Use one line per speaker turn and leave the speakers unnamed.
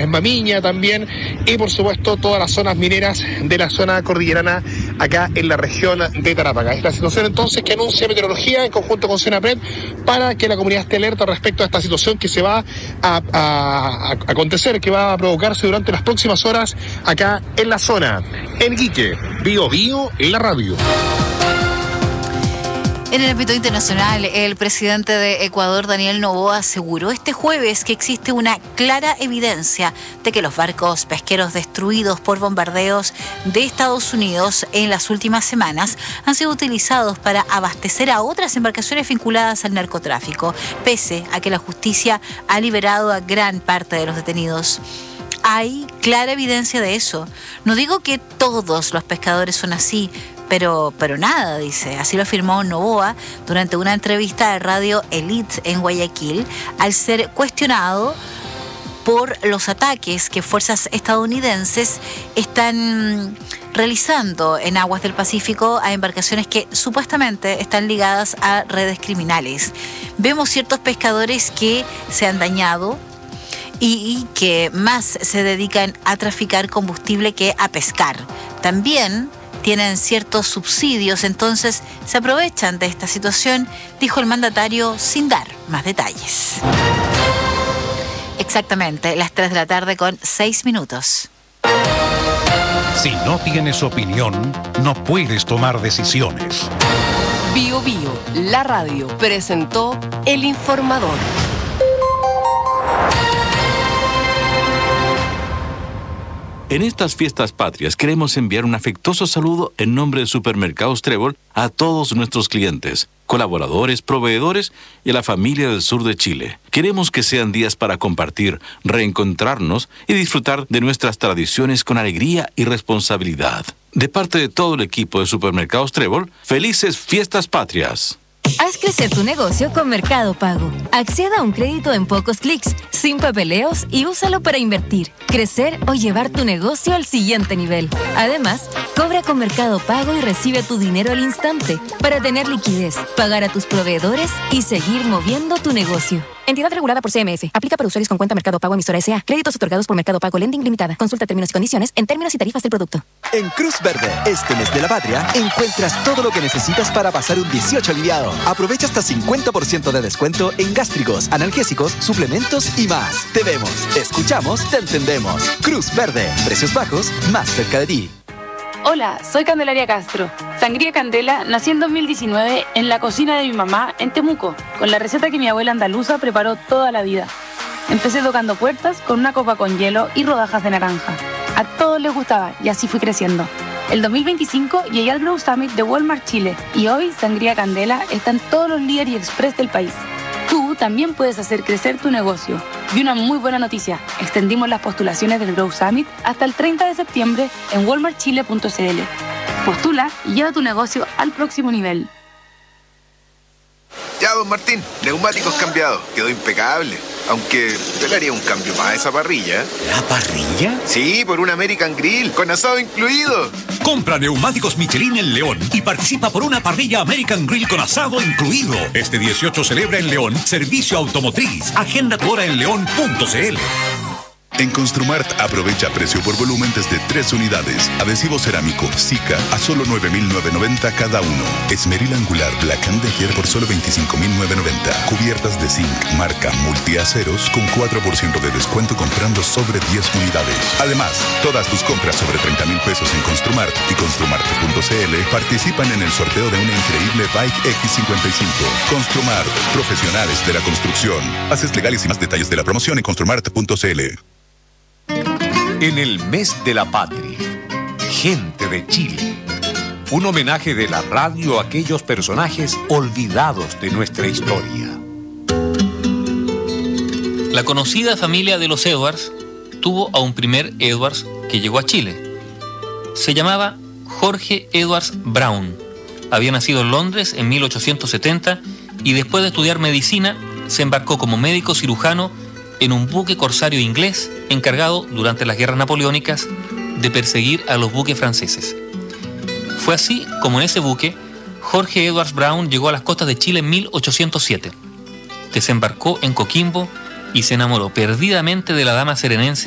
en Bamiña también, y por supuesto todas las zonas mineras de la zona cordillerana acá en la región de Tarapacá. Es la situación entonces que anuncia Meteorología en conjunto con Senapred para que la comunidad esté alerta respecto a esta situación que se va a acontecer, que va a provocarse durante las próximas horas acá en la zona. En Iquique, Bio Bio, la radio.
En el ámbito internacional, el presidente de Ecuador, Daniel Noboa, aseguró este jueves que existe una clara evidencia de que los barcos pesqueros destruidos por bombardeos de Estados Unidos en las últimas semanas han sido utilizados para abastecer a otras embarcaciones vinculadas al narcotráfico, pese a que la justicia ha liberado a gran parte de los detenidos. Hay clara evidencia de eso. No digo que todos los pescadores son así, pero nada, dice. Así lo afirmó Noboa durante una entrevista de Radio Elite en Guayaquil, al ser cuestionado por los ataques que fuerzas estadounidenses están realizando en aguas del Pacífico a embarcaciones que supuestamente están ligadas a redes criminales. Vemos ciertos pescadores que se han dañado y que más se dedican a traficar combustible que a pescar. También tienen ciertos subsidios, entonces se aprovechan de esta situación, dijo el mandatario sin dar más detalles. Exactamente, las 3 de la tarde con 6 minutos.
Si no tienes opinión, no puedes tomar decisiones.
Bio Bio, la radio, presentó El Informador.
En estas fiestas patrias queremos enviar un afectuoso saludo en nombre de Supermercados Trébol a todos nuestros clientes, colaboradores, proveedores y a la familia del sur de Chile. Queremos que sean días para compartir, reencontrarnos y disfrutar de nuestras tradiciones con alegría y responsabilidad. De parte de todo el equipo de Supermercados Trébol, felices fiestas patrias.
Haz crecer tu negocio con Mercado Pago. Acceda a un crédito en pocos clics, sin papeleos y úsalo para invertir, crecer o llevar tu negocio al siguiente nivel. Además, cobra con Mercado Pago y recibe tu dinero al instante para tener liquidez, pagar a tus proveedores y seguir moviendo tu negocio. Entidad regulada por CMF. Aplica para usuarios con cuenta Mercado Pago emisora S.A. Créditos otorgados por Mercado Pago Lending Limitada. Consulta términos y condiciones en términos y tarifas del producto.
En Cruz Verde, este mes de la patria, encuentras todo lo que necesitas para pasar un 18 aliviado. Aprovecha hasta 50% de descuento en gástricos, analgésicos, suplementos y más. Te vemos, escuchamos, te entendemos. Cruz Verde. Precios bajos, más cerca de ti.
Hola, soy Candelaria Castro. Sangría Candela nací en 2019 en la cocina de mi mamá en Temuco, con la receta que mi abuela andaluza preparó toda la vida. Empecé tocando puertas con una copa con hielo y rodajas de naranja. A todos les gustaba y así fui creciendo. El 2025 llegué al Grow Summit de Walmart Chile y hoy Sangría Candela está en todos los líderes y express del país. Tú también puedes hacer crecer tu negocio. Y una muy buena noticia, extendimos las postulaciones del Grow Summit hasta el 30 de septiembre en walmartchile.cl. Postula y lleva tu negocio al próximo nivel.
Ya, don Martín, neumáticos cambiados. Quedó impecable. Aunque yo le haría un cambio más a esa parrilla.
¿La parrilla?
Sí, por un American Grill, con asado incluido.
Compra neumáticos Michelin en León y participa por una parrilla American Grill con asado incluido. Este 18 celebra en León Servicio Automotriz. Agenda tu hora en león.cl.
En Construmart aprovecha precio por volumen desde 3 unidades. Adhesivo cerámico Sika a solo 9.990 cada uno. Esmeril angular Black & Decker por solo 25.990. Cubiertas de zinc marca multiaceros con 4% de descuento comprando sobre 10 unidades. Además, todas tus compras sobre 30,000 pesos en Construmart y Construmart.cl participan en el sorteo de una increíble Bike X55. Construmart, profesionales de la construcción. Bases legales y más detalles de la promoción en Construmart.cl.
En el mes de la patria, gente de Chile. Un homenaje de la radio a aquellos personajes olvidados de nuestra historia.
La conocida familia de los Edwards tuvo a un primer Edwards que llegó a Chile. Se llamaba Jorge Edwards Brown. Había nacido en Londres en 1870 y después de estudiar medicina se embarcó como médico cirujano en un buque corsario inglés encargado durante las guerras napoleónicas de perseguir a los buques franceses. Fue así como en ese buque Jorge Edwards Brown llegó a las costas de Chile en 1807. Desembarcó en Coquimbo y se enamoró perdidamente de la dama serenense